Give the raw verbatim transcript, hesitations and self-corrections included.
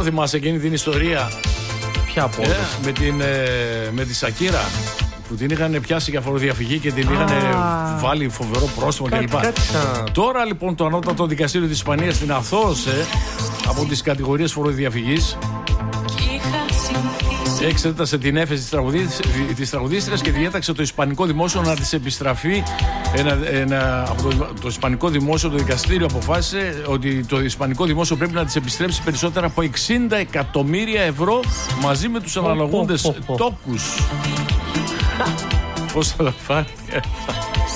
το θυμάσαι εκείνη την ιστορία? Ποια απόδοση? Ε, με, την, ε, με τη Σακύρα που την είχαν πιάσει για φοροδιαφυγή και την είχαν βάλει φοβερό πρόστιμο κλπ. Τώρα λοιπόν το ανώτατο δικαστήριο της Ισπανίας την αθώωσε από τις κατηγορίες φοροδιαφυγής. Εξέτασε την έφεση της τραγουδίστριας και διέταξε το Ισπανικό Δημόσιο να της επιστραφεί ένα, ένα, από το, το Ισπανικό Δημόσιο. Το δικαστήριο αποφάσισε ότι το Ισπανικό Δημόσιο πρέπει να της επιστρέψει περισσότερα από εξήντα εκατομμύρια ευρώ μαζί με τους αναλογούντες τόκους. Πώς θα τα πάρει?